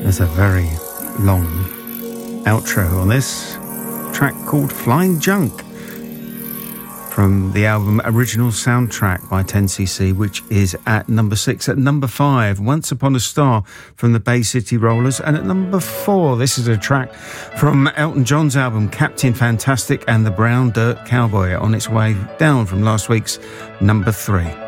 There's a very long outro on this track called Flying Junk from the album Original Soundtrack by 10cc, which is at number 6. At number 5, Once Upon a Star from the Bay City Rollers. And at number 4, this is a track from Elton John's album Captain Fantastic and the Brown Dirt Cowboy, on its way down from last week's number 3.